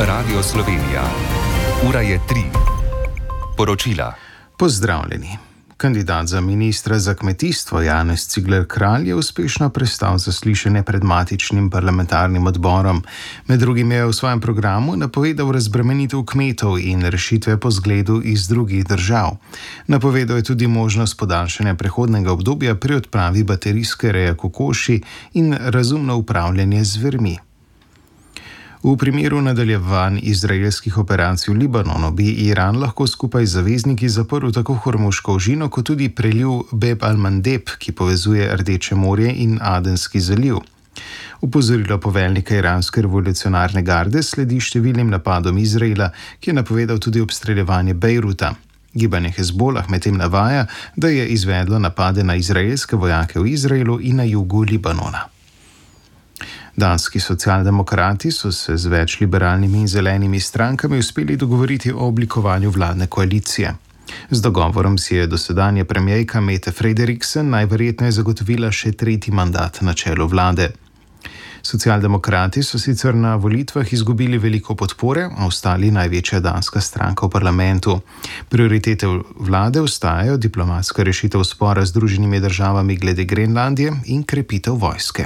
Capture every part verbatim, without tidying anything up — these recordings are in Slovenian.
Radio Slovenija. Ura je tri. Poročila. Pozdravljeni. Kandidat za ministra za kmetijstvo Janez Cigler Kralj je uspešno prestal zaslišanje pred matičnim parlamentarnim odborom. Med drugim je v svojem programu napovedal razbremenitev kmetov in rešitve po zgledu iz drugih držav. Napovedal je tudi možnost podaljšanja prehodnega obdobja pri odpravi baterijske reje kokoši in razumno upravljanje z zvermi. V primeru nadaljevanj izraelskih operacij v Libanonu bi Iran lahko skupaj z zavezniki zaprl tako Hormuško ožino kot tudi preliv Bab al-Mandeb, ki povezuje Rdeče morje in Adenski zaliv. Opozorilo poveljnika iranske revolucionarne garde sledi številnim napadom Izraela, ki je napovedal tudi obstreljevanje Bejruta. Gibanje Hezbolah medtem navaja, da je izvedlo napade na izraelske vojake v Izraelu in na jugu Libanona. Danski socialdemokrati so se z več liberalnimi in zelenimi strankami uspeli dogovoriti o oblikovanju vladne koalicije. Z dogovorom si je dosedanja premierka Mette Frederiksen najverjetneje zagotovila še tretji mandat na čelu vlade. Socialdemokrati so sicer na volitvah izgubili veliko podpore, a ostali največja danska stranka v parlamentu. Prioritete vlade ostajajo diplomatska rešitev spora z Združenimi državami glede Grenlandije in krepitev vojske.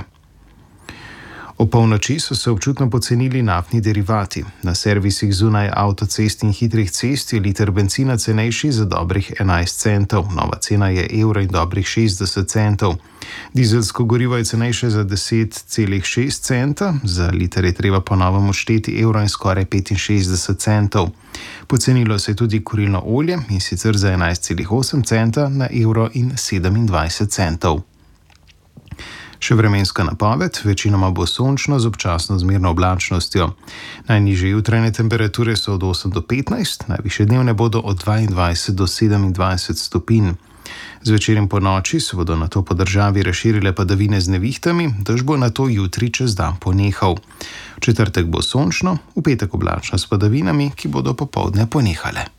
O polnoči so se občutno pocenili naftni derivati. Na servisih zunaj avtocest in hitrih cest je liter bencina cenejši za dobrih enajst centov, nova cena je evro in dobrih šestdeset centov. Dizelsko gorivo je cenejše za deset celih šest centa, za liter je treba ponovno šteti evro in skoraj petinšestdeset centov. Pocenilo se je tudi kurilno olje, in sicer za enajst celih osem centa na evro in sedemindvajset centov. Še vremenska napoved, večinoma bo sončno z občasno zmerno oblačnostjo. Najnižje jutranje temperature so od osem do petnajst, najvišje dnevne bodo od dvaindvajset do sedemindvajset stopinj. Zvečer in po noči se bodo nato po državi razširile padavine z nevihtami, dež bo nato jutri čez dan ponehal. V četrtek bo sončno, v petek oblačno s padavinami, ki bodo popoldne ponehale.